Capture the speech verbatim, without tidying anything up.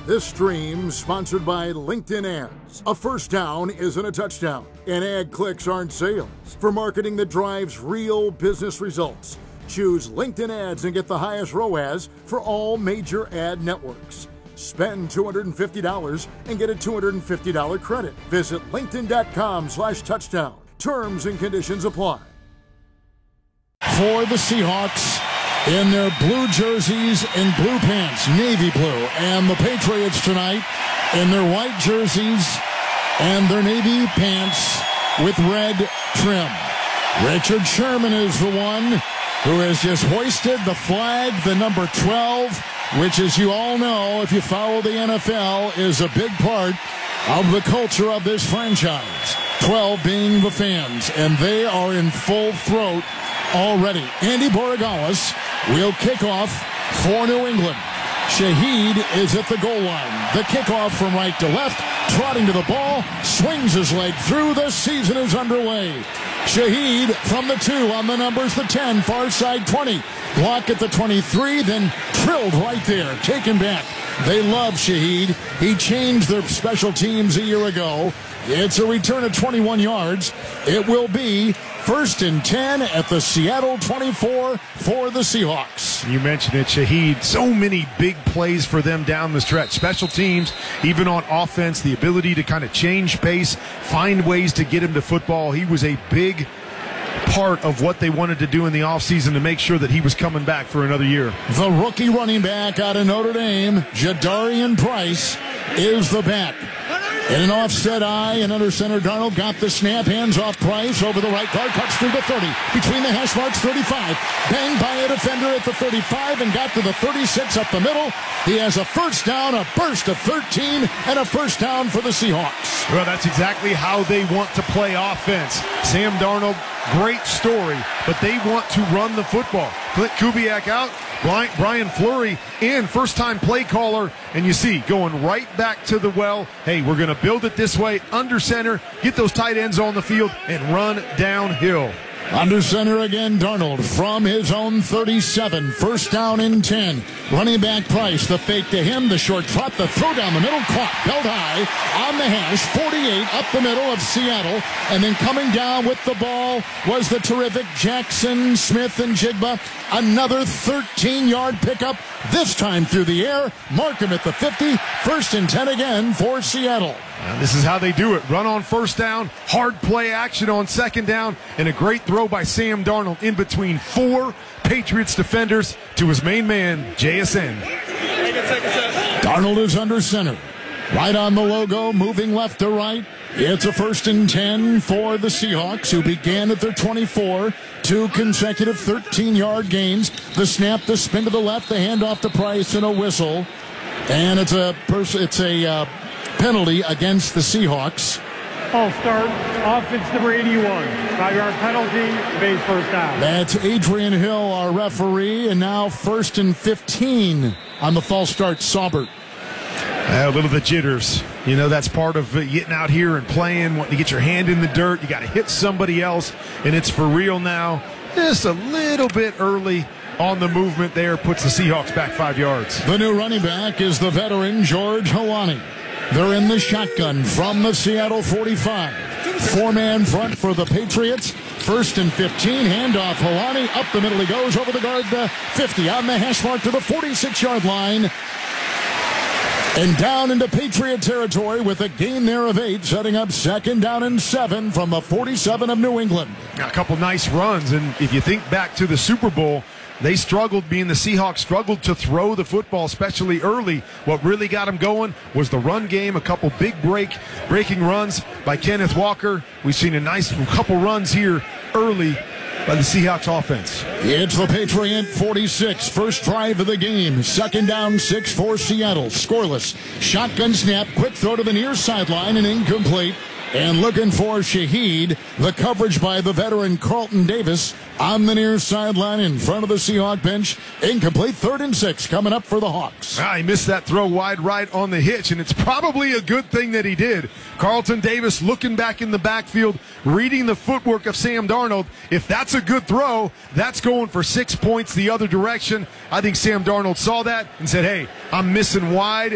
This stream sponsored by LinkedIn Ads. A first down isn't a touchdown, and ad clicks aren't sales. For marketing that drives real business results, choose LinkedIn Ads and get the highest R O A S for all major ad networks. Spend two hundred fifty dollars and get a two hundred fifty dollars credit. Visit linkedin.com slash touchdown. Terms and conditions apply. For the Seahawks, in their blue jerseys and blue pants, navy blue, and the Patriots tonight in their white jerseys and their navy pants with red trim. Richard Sherman is the one who has just hoisted the flag, the number twelve, which, as you all know, if you follow the N F L, is a big part of the culture of this franchise. twelve being the fans, and they are in full throat already. Andy Borregales will kick off for New England. Shaheed is at the goal line. The kickoff from right to left, trotting to the ball, swings his leg through. The season is underway. Shaheed from the two on the numbers, the ten, far side twenty. Block at the twenty-three, then drilled right there, taken back. They love Shaheed. He changed their special teams a year ago. It's a return of twenty-one yards. It will be first and ten at the Seattle twenty-four for the Seahawks. You mentioned it, Shaheed. So many big plays for them down the stretch. Special teams, even on offense, the ability to kind of change pace, find ways to get him to football. He was a big part of what they wanted to do in the offseason to make sure that he was coming back for another year. The rookie running back out of Notre Dame, Jadarian Price, is the back. In an offset eye, and under center, Darnold got the snap, hands off Price, over the right guard, cuts through the thirty, between the hash marks, thirty-five, banged by a defender at the thirty-five, and got to the thirty-six up the middle. He has a first down, a burst of thirteen, and a first down for the Seahawks. Well, that's exactly how they want to play offense. Sam Darnold, great story, but they want to run the football. Clint Kubiak out, Brian Fleury in, first-time play caller, and you see, going right back to the well, hey, we're going to build it this way, under center, get those tight ends on the field, and run downhill. Under center again, Darnold from his own thirty-seven. First down and ten. Running back Price, the fake to him, the short trot, the throw down the middle, caught, held high, on the hash, forty-eight up the middle of Seattle. And then coming down with the ball was the terrific Jackson Smith and Jigba. Another thirteen-yard pickup, this time through the air. Markham at the fifty. First and ten again for Seattle. Now, this is how they do it. Run on first down, hard play action on second down, and a great throw by Sam Darnold in between four Patriots defenders to his main man, J S N. Darnold is under center. Right on the logo, moving left to right. It's a first and ten for the Seahawks, who began at their twenty-four. Two consecutive thirteen-yard gains. The snap, the spin to the left, the handoff to Price, and a whistle. And it's a pers- it's a uh, penalty against the Seahawks. All start, offense number eighty-one. Five-yard penalty, base first down. That's Adrian Hill, our referee, and now first and fifteen on the false start, Saubert. Uh, a little of the jitters. You know, that's part of uh, getting out here and playing, wanting to get your hand in the dirt. You got to hit somebody else, and it's for real now. Just a little bit early on the movement there, puts the Seahawks back five yards. The new running back is the veteran George Holani. They're in the shotgun from the Seattle forty-five. Four-man front for the Patriots. First and fifteen, handoff Holani. Up the middle he goes, over the guard, the fifty. On the hash mark to the forty-six-yard line. And down into Patriot territory with a gain there of eight, setting up second down and seven from the forty-seven of New England. A couple nice runs, and if you think back to the Super Bowl, they struggled, being the Seahawks struggled to throw the football, especially early. What really got them going was the run game, a couple big break, breaking runs by Kenneth Walker. We've seen a nice couple runs here early by the Seahawks offense. It's the Patriot forty-six, first drive of the game. Second down, six for Seattle. Scoreless. Shotgun snap, quick throw to the near sideline and incomplete. And looking for Shaheed, the coverage by the veteran Carlton Davis on the near sideline in front of the Seahawk bench. Incomplete, third and six coming up for the Hawks. Ah, he missed that throw wide right on the hitch, and it's probably a good thing that he did. Carlton Davis looking back in the backfield, reading the footwork of Sam Darnold. If that's a good throw, that's going for six points the other direction. I think Sam Darnold saw that and said, hey, I'm missing wide.